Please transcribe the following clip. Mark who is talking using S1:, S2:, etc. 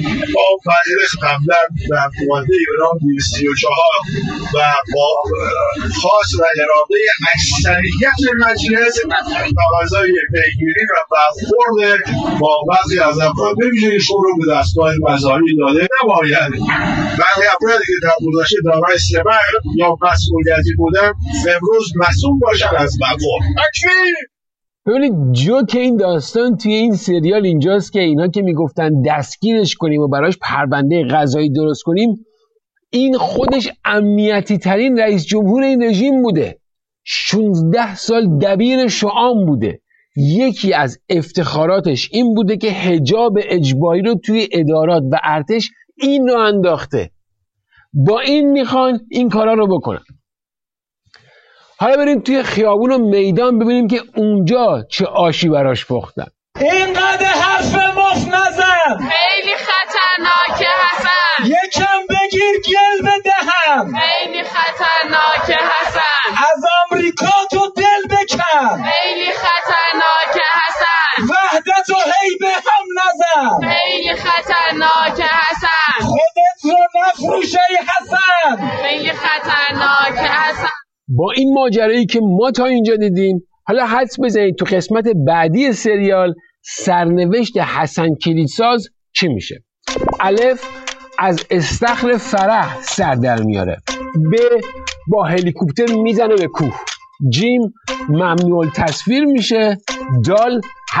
S1: با وزیرش قبلا در قوانده ایران 234 و با خواست و اراده اکثریت مجلس تقاضای پیگیری و برخورد با بعضی از افراد بویژه ایشون رو به دستگاه قضایی داده نباید برخی افرادی که در گذشته دارای سبق یا مسئولیتی بودن امروز مسئول باشن از مفهوم. تکمیل.
S2: ببینید جوک این داستان توی این سریال اینجاست که اینا که میگفتن دستگیرش کنیم و براش پرونده قضایی درست کنیم، این خودش امنیتی ترین رئیس جمهور این رژیم بوده، 16 سال دبیر شعام بوده، یکی از افتخاراتش این بوده که حجاب اجباری رو توی ادارات و ارتش این رو انداخته. با این میخوان این کارا رو بکنن. حالا بریم توی خیابون و میدان ببینیم که اونجا چه آشی براش پختن.
S3: اینقدر حرف مفت نزن،
S4: خیلی خطرناکه حسن.
S3: یکم بگیر گل بدهم،
S4: خیلی خطرناکه حسن.
S3: از آمریکا تو دل بکن،
S4: خیلی خطرناکه حسن.
S3: وحدت و هی به هم نزن،
S4: خیلی خطرناکه حسن.
S3: خودت رو نفروش ای حسن،
S4: خیلی خطرناکه حسن.
S2: با این ماجرایی که ما تا اینجا دیدیم، حالا حدس بزنید تو قسمت بعدی سریال سرنوشت حسن کلیدساز چی میشه؟ الف، از استخر فرح سر در میاره. ب، با هلیکوپتر میزنه به کوه. جیم، ممنوع التصویر میشه. دال،